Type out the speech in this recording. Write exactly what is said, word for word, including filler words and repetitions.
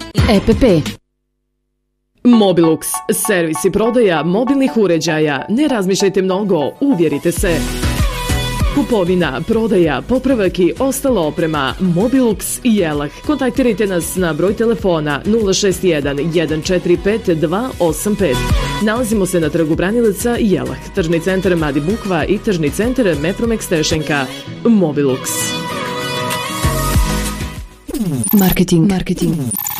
E P P. Mobilux, servis i prodaja mobilnih uređaja. Ne razmišljajte mnogo, uvjerite se. Kupovina, prodaja, popravak i ostala oprema. Mobilux i Jelah. Kontaktirajte nas na broj telefona nula šest jedan jedan četiri pet dva osam pet. Nalazimo se na trgu Branilaca Jelah, tržni centar Madi Bukva i tržni centar Mepromex Tešenka. Mobilux. Marketing. Marketing.